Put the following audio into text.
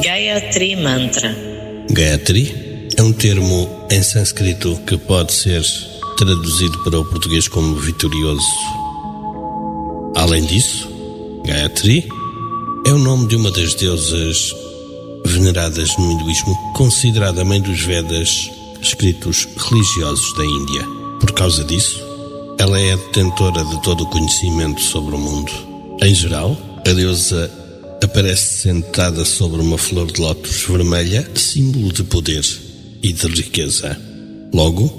Gayatri Mantra. Gayatri é um termo em sânscrito que pode ser traduzido para o português como vitorioso. Além disso, Gayatri é o nome de uma das deusas veneradas no hinduísmo, considerada a mãe dos Vedas, escritos religiosos da Índia. Por causa disso, ela é a detentora de todo o conhecimento sobre o mundo. Em geral, a deusa aparece sentada sobre uma flor de lótus vermelha, símbolo de poder e de riqueza. Logo,